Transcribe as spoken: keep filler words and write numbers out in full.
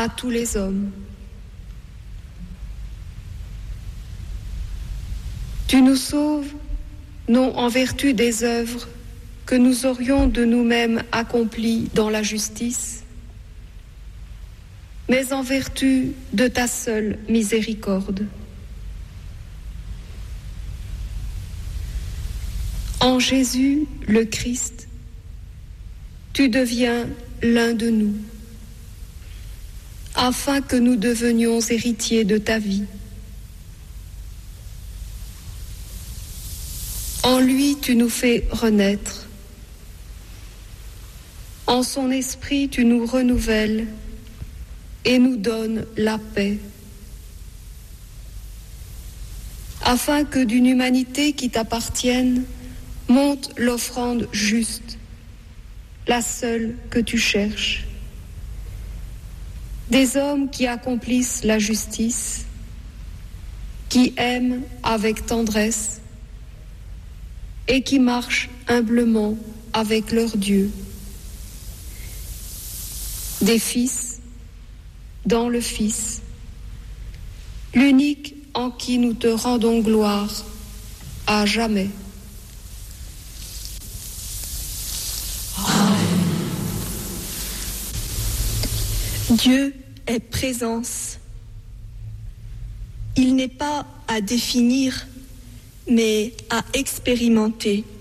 à tous les hommes. Tu nous sauves, non en vertu des œuvres que nous aurions de nous-mêmes accomplies dans la justice, mais en vertu de ta seule miséricorde. En Jésus, le Christ, tu deviens l'un de nous, afin que nous devenions héritiers de ta vie. En lui, tu nous fais renaître. En son esprit, tu nous renouvelles et nous donnes la paix, afin que d'une humanité qui t'appartienne monte l'offrande juste, la seule que tu cherches. Des hommes qui accomplissent la justice, qui aiment avec tendresse et qui marchent humblement avec leur Dieu. Des fils dans le Fils, l'unique en qui nous te rendons gloire à jamais. Dieu est présence. Il n'est pas à définir, mais à expérimenter.